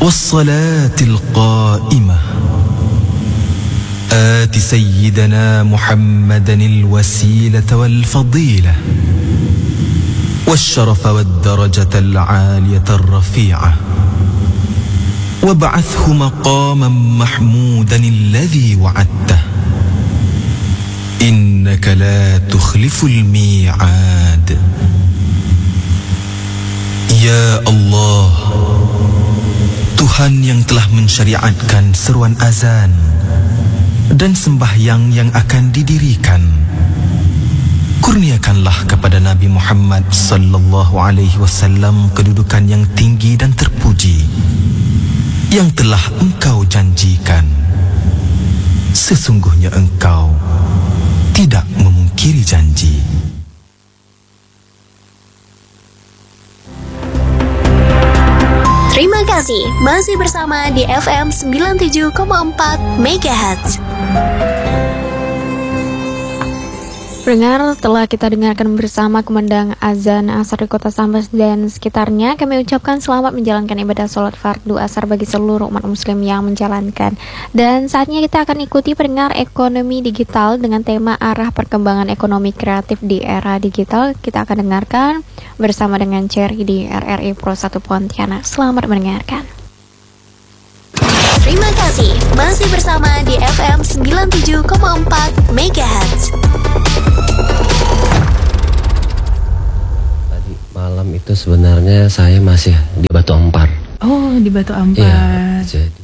والصلاة القائمة آت سيدنا محمدا الوسيلة والفضيلة والشرف والدرجة العالية الرفيعة وابعثه مقاما محمودا الذي وعدته إنك لا تخلف الميعاد. Ya Allah, Tuhan yang telah mensyariatkan seruan azan dan sembahyang yang akan didirikan, kurniakanlah kepada Nabi Muhammad sallallahu alaihi wasallam kedudukan yang tinggi dan terpuji yang telah Engkau janjikan. Sesungguhnya Engkau tidak memungkiri janji. Terima kasih masih bersama di FM 97,4 MHz. Pendengar, telah kita dengarkan bersama kumandang azan asar di Kota Sambas dan sekitarnya. Kami ucapkan selamat menjalankan ibadah sholat fardu asar bagi seluruh umat muslim yang menjalankan. Dan saatnya kita akan ikuti pendengar ekonomi digital dengan tema arah perkembangan ekonomi kreatif di era digital. Kita akan dengarkan bersama dengan Cherry di RRI Pro 1 Pontianak. Selamat mendengarkan. Terima kasih masih bersama di FM 97,4 MHz. Tadi malam itu sebenarnya saya masih di Batu Ampar. Oh, di Batu Ampar. Ya, jadi